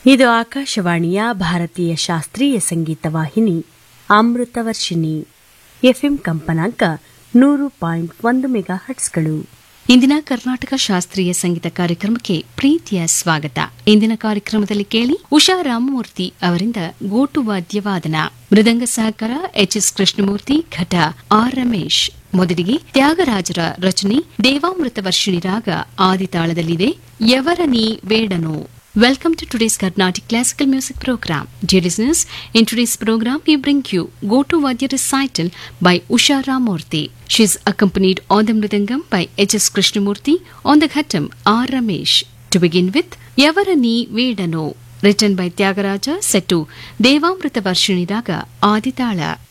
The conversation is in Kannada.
ಇದು ಆಕಾಶವಾಣಿಯ ಭಾರತೀಯ ಶಾಸ್ತ್ರೀಯ ಸಂಗೀತ ವಾಹಿನಿ ಅಮೃತವರ್ಷಿಣಿ ಎಫ್ಎಂ ಕಂಪನಾಂಕ 100.1 ಮೆಗಾಹರ್ಟ್ಸ್ಗಳು. ಇಂದಿನ ಕರ್ನಾಟಕ ಶಾಸ್ತ್ರೀಯ ಸಂಗೀತ ಕಾರ್ಯಕ್ರಮಕ್ಕೆ ಪ್ರೀತಿಯ ಸ್ವಾಗತ. ಇಂದಿನ ಕಾರ್ಯಕ್ರಮದಲ್ಲಿ ಕೇಳಿ ಉಷಾ ರಾಮಮೂರ್ತಿ ಅವರಿಂದ ಗೋಟು ವಾದ್ಯವಾದನ, ಮೃದಂಗ ಸಹಕಾರ ಎಚ್ಎಸ್ ಕೃಷ್ಣಮೂರ್ತಿ, ಘಟ ಆರ್ ರಮೇಶ್. ಮೊದಲಿಗೆ ತ್ಯಾಗರಾಜರ ರಚನೆ ದೇವಾಮೃತ ವರ್ಷಿಣಿ ರಾಗ ಆದಿತಾಳದಲ್ಲಿದೆ, ಯವರ ನೀ ವೇಡನು. Welcome to today's Carnatic Classical Music Program. Dear listeners, in today's program we bring you Gotu Vadya recital by Usha Ramamurthy. She is accompanied on the Mridangam by H.S. Krishnamurthy, on the Ghatam R. Ramesh. To begin with, Yavarani Vedano, written by Tyagaraja, set to Devamrita Varshini Raga Aditala.